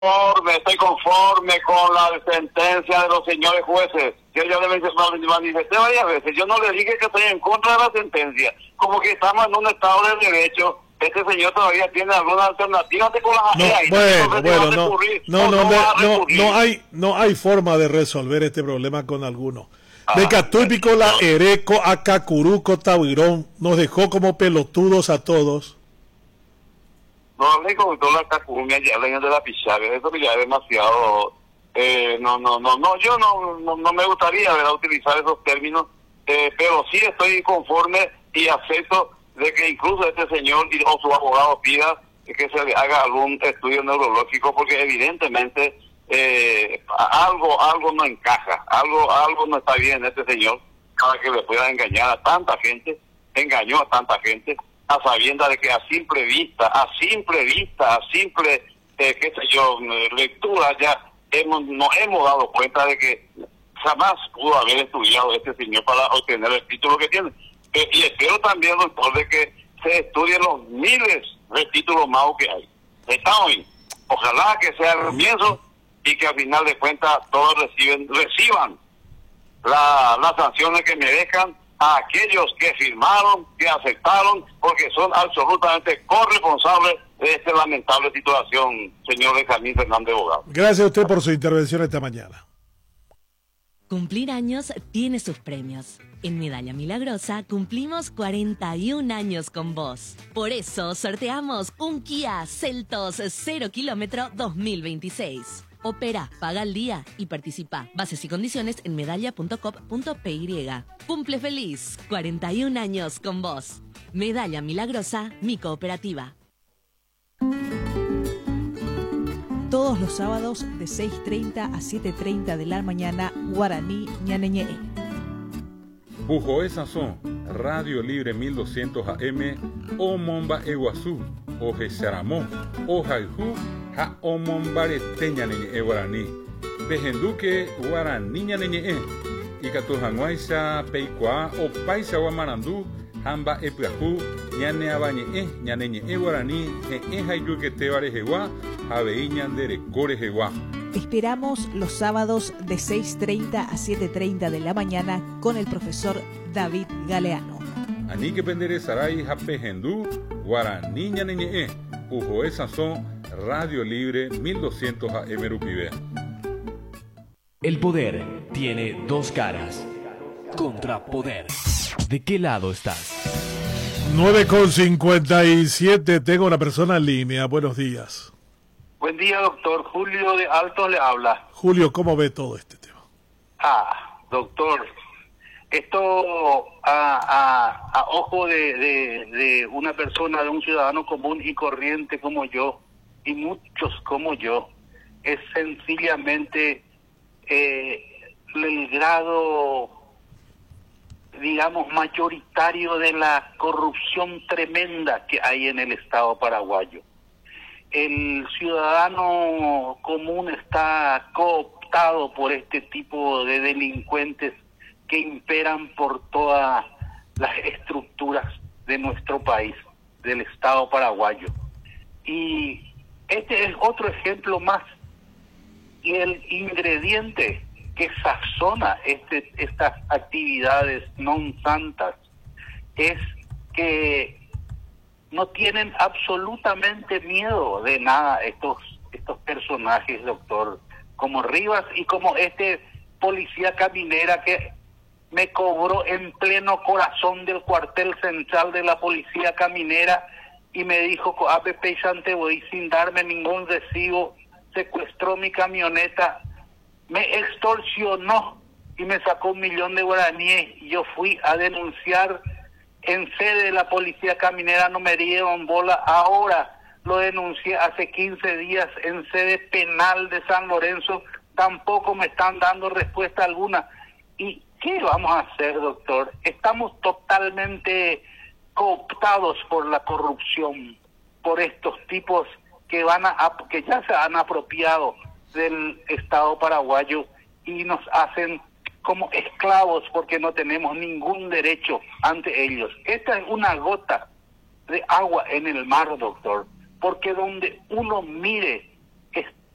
estoy conforme con la sentencia de los señores jueces. Yo ya le manifesté varias veces. Yo no le dije que estoy en contra de la sentencia. Como que estamos en un estado de derecho. Este señor todavía tiene alguna alternativa con la no hay forma de resolver este problema con alguno. De Catúpico la Ereco a Cacuruco Tahuirón nos dejó como pelotudos a todos. No le contó la Cacumia ya de la Pichave, eso ya es demasiado. Yo no me gustaría, ¿verdad?, utilizar esos términos, pero sí estoy conforme y acepto de que incluso este señor o su abogado pida que se le haga algún estudio neurológico, porque evidentemente algo no encaja, algo no está bien este señor para que le pueda engañar a tanta gente, engañó a tanta gente a sabiendas de que a simple lectura ya nos hemos dado cuenta de que jamás pudo haber estudiado este señor para obtener el título que tiene. Y espero también, doctor, de que se estudien los miles de títulos más que hay. Estamos bien. Ojalá que sea el comienzo y que al final de cuentas todos reciban las sanciones que merezcan a aquellos que firmaron, que aceptaron, porque son absolutamente corresponsables de esta lamentable situación, señor Benjamín Fernández Bogado. Gracias a usted por su intervención esta mañana. Cumplir años tiene sus premios. En Medalla Milagrosa cumplimos 41 años con vos. Por eso sorteamos un Kia Seltos 0 kilómetro 2026. Opera, paga al día y participa. Bases y condiciones en medalla.com.py. Cumple feliz, 41 años con vos. Medalla Milagrosa, mi cooperativa. Todos los sábados de 6:30 a 7:30 de la mañana, Guaraní Ñaneñe. Bujoe Sazón, Radio Libre 1200 AM, O Momba Eguazú, O Jesaramó, O Jaijú, Ha Omombarete Ñaneñe Guaraní. Bejenduque Guaraní Ñaneñe. Y Catujanguaisa Peicua, O Paisa Guamarandú, Hamba Epiajú, Ñane Abañe, Ñaneñe Guaraní, Jayuquete Barejeguá, Javeiñandere Corejeguá. Esperamos los sábados de 6:30 a 7:30 de la mañana con el profesor David Galeano. Anique Pendere Saray Japegendú, Guaraní Ñaneñe, Ujoe Sazón, Radio Libre 1200 AM Rupivé. El poder tiene dos caras. Contrapoder. ¿De qué lado estás? 9:57, tengo una persona en línea. Buenos días. Buen día, doctor. Julio de Altos le habla. Julio, ¿cómo ve todo este tema? Doctor, esto a ojo de una persona, de un ciudadano común y corriente como yo, y muchos como yo, es sencillamente el grado, digamos, mayoritario de la corrupción tremenda que hay en el Estado paraguayo. El ciudadano común está cooptado por este tipo de delincuentes que imperan por todas las estructuras de nuestro país, del Estado paraguayo. Y este es otro ejemplo más. Y el ingrediente que sazona estas actividades non santas es que no tienen absolutamente miedo de nada estos personajes, doctor, como Rivas y como este policía caminera que me cobró en pleno corazón del cuartel central de la policía caminera y me dijo, APP y Santeboí, sin darme ningún recibo, secuestró mi camioneta, me extorsionó y me sacó 1 millón de guaraníes. Y yo fui a denunciar en sede de la policía caminera, no me dieron bola. Ahora lo denuncié hace 15 días en sede penal de San Lorenzo, tampoco me están dando respuesta alguna. ¿Y qué vamos a hacer, doctor? Estamos totalmente cooptados por la corrupción, por estos tipos que que ya se han apropiado del Estado paraguayo y nos hacen como esclavos porque no tenemos ningún derecho ante ellos. Esta es una gota de agua en el mar, doctor, porque donde uno mire